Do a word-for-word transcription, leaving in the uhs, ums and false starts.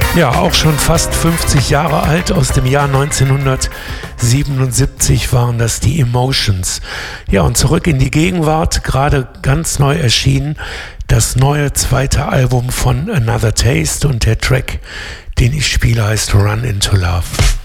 Ja, auch schon fast fünfzig Jahre alt, aus dem Jahr neunzehnhundertsiebenundsiebzig waren das die Emotions. Ja, und zurück in die Gegenwart, gerade ganz neu erschienen, das neue zweite Album von Another Taste und der Track, den ich spiele, heißt Run into Love.